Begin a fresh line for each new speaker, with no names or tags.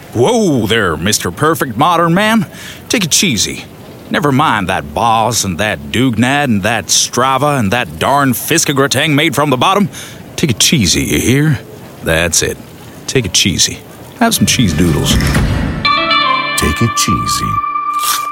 Whoa there, Mr. Perfect Modern Man. Take it cheesy. Never mind that Boss and that Dugnad and that Strava and that darn Fiskagratang made from the bottom. Take it cheesy, you hear? That's it. Take it cheesy. Have some cheese doodles.
Take it cheesy.